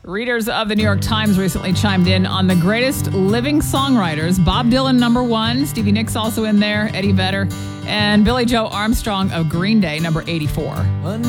Readers of the New York Times recently chimed in on the greatest living songwriters. Bob Dylan, number 1. Stevie Nicks also in there. Eddie Vedder. And Billy Joe Armstrong of Green Day, number 84.